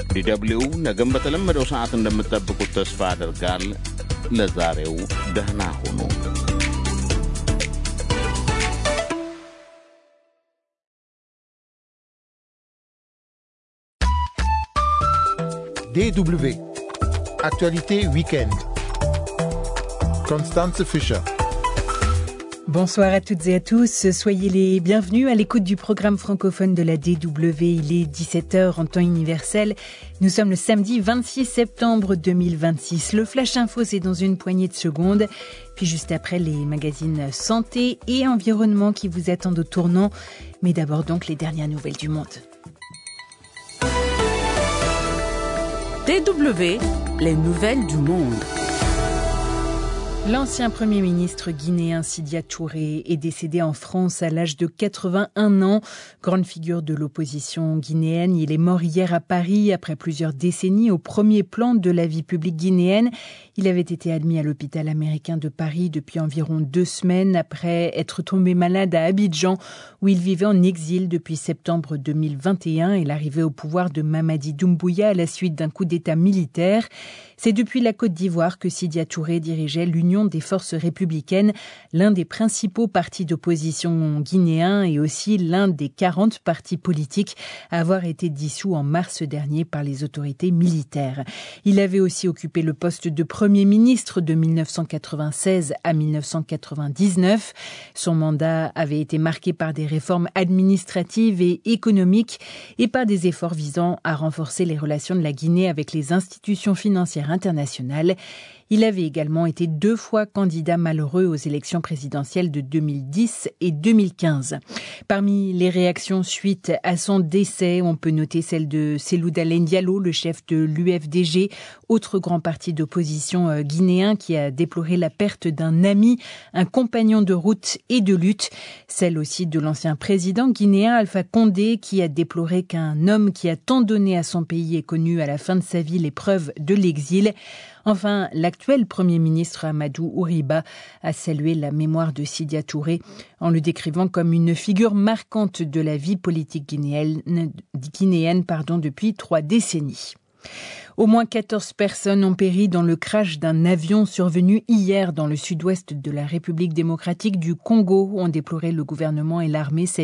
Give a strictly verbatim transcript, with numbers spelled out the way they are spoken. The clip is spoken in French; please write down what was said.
ዲደብሊው ነገም በተለመደው ሰዓት እንደምትጠብቁት ተስፋ አደርጋል። ለዛሬው ደህና ሁኑ። D W Actualité Week-end. Constance Fischer. Bonsoir à toutes et à tous, soyez les bienvenus à l'écoute du programme francophone de la D W. Il est dix-sept heures en temps universel. Nous sommes le samedi vingt-six septembre deux mille vingt-six. Le Flash Info, c'est dans une poignée de secondes. Puis juste après, les magazines santé et environnement qui vous attendent au tournant. Mais d'abord donc les dernières nouvelles du monde. D W, les nouvelles du monde. L'ancien Premier ministre guinéen Sidya Touré est décédé en France à l'âge de quatre-vingt-un ans. Grande figure de l'opposition guinéenne, il est mort hier à Paris après plusieurs décennies au premier plan de la vie publique guinéenne. Il avait été admis à l'hôpital américain de Paris depuis environ deux semaines après être tombé malade à Abidjan où il vivait en exil depuis septembre deux mille vingt et un et l'arrivée au pouvoir de Mamadi Doumbouya à la suite d'un coup d'État militaire. C'est depuis la Côte d'Ivoire que Sidya Touré dirigeait l'Union des forces républicaines, l'un des principaux partis d'opposition guinéens et aussi l'un des quarante partis politiques à avoir été dissous en mars dernier par les autorités militaires. Il avait aussi occupé le poste de Premier ministre de mille neuf cent quatre-vingt-seize à mille neuf cent quatre-vingt-dix-neuf. Son mandat avait été marqué par des réformes administratives et économiques et par des efforts visant à renforcer les relations de la Guinée avec les institutions financières internationales. Il avait également été deux fois candidat malheureux aux élections présidentielles de deux mille dix et deux mille quinze. Parmi les réactions suite à son décès, on peut noter celle de Cellou Dalein Diallo, le chef de l'U F D G, autre grand parti d'opposition guinéen qui a déploré la perte d'un ami, un compagnon de route et de lutte. Celle aussi de l'ancien président guinéen Alpha Condé qui a déploré qu'un homme qui a tant donné à son pays ait connu à la fin de sa vie l'épreuve de l'exil. Enfin, l'actuel Premier ministre Amadou Ouriba a salué la mémoire de Sidya Touré en le décrivant comme une figure marquante de la vie politique guinéenne, guinéenne pardon, depuis trois décennies. Au moins quatorze personnes ont péri dans le crash d'un avion survenu hier dans le sud-ouest de la République démocratique du Congo, ont déploré le gouvernement et l'armée.